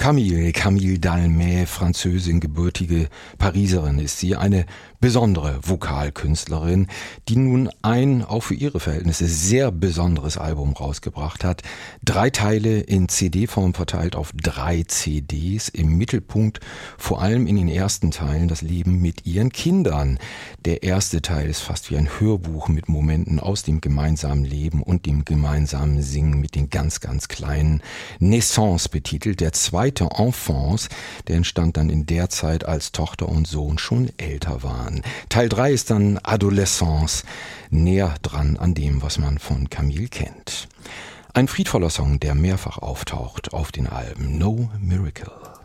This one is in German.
Camille Dalmé, Französin, gebürtige Pariserin ist sie, eine besondere Vokalkünstlerin, die nun ein, auch für ihre Verhältnisse, sehr besonderes Album rausgebracht hat. 3 Teile in CD-Form verteilt auf 3 CDs. Im Mittelpunkt vor allem in den ersten Teilen das Leben mit ihren Kindern. Der erste Teil ist fast wie ein Hörbuch mit Momenten aus dem gemeinsamen Leben und dem gemeinsamen Singen mit den ganz, ganz Kleinen. Naissance betitelt. Der zweite, Enfance, der entstand dann in der Zeit, als Tochter und Sohn schon älter waren. Teil 3 ist dann Adolescence, näher dran an dem, was man von Camille kennt. Ein friedvoller Song, der mehrfach auftaucht auf den Alben No Miracle.